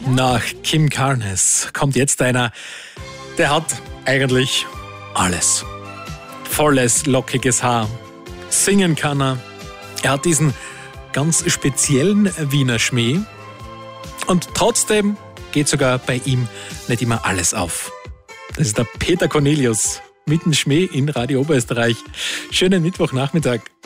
Nach Kim Carnes kommt jetzt einer, der hat eigentlich alles. Volles, lockiges Haar. Singen kann er. Er hat diesen ganz speziellen Wiener Schmäh. Und trotzdem geht sogar bei ihm nicht immer alles auf. Das ist der Peter Cornelius mit dem Schmäh in Radio Oberösterreich. Schönen Mittwochnachmittag.